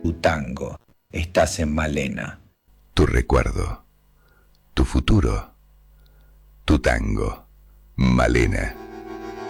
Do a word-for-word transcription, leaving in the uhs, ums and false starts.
Tu tango, estás en Malena. Tu recuerdo, tu futuro, tu tango, Malena.